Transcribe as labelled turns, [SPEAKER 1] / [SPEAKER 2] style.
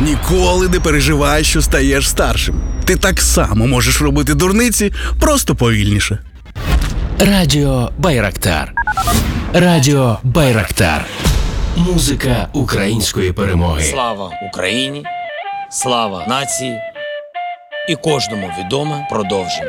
[SPEAKER 1] Ніколи не переживай, що стаєш старшим. Ти так само можеш робити дурниці, просто повільніше.
[SPEAKER 2] Радіо Байрактар. Радіо Байрактар. Музика української перемоги.
[SPEAKER 3] Слава Україні, слава нації і кожному відоме продовження.